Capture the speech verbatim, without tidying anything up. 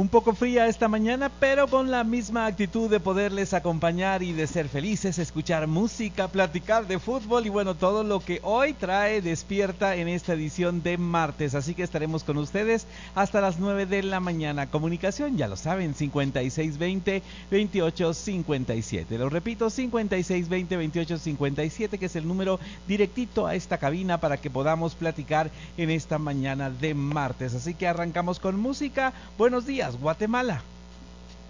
Un poco fría esta mañana, pero con la misma actitud de poderles acompañar y de ser felices, escuchar música, platicar de fútbol y bueno, todo lo que hoy trae Despierta en esta edición de martes. Así que estaremos con ustedes hasta las nueve de la mañana. Comunicación, ya lo saben, cincuenta y seis veinte, veintiocho cincuenta y siete. Lo repito, cincuenta y seis veinte, veintiocho cincuenta y siete, que es el número directito a esta cabina para que podamos platicar en esta mañana de martes. Así que arrancamos con música. Buenos días, Guatemala.